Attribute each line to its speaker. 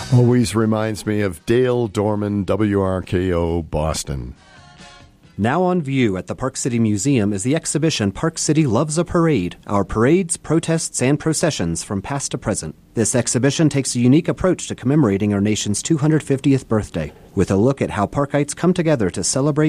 Speaker 1: Always reminds me of Dale Dorman, WRKO, Boston.
Speaker 2: Now on view at the Park City Museum is the exhibition Park City Loves a Parade, our parades, protests, and processions from past to present. This exhibition takes a unique approach to commemorating our nation's 250th birthday, with a look at how Parkites come together to celebrate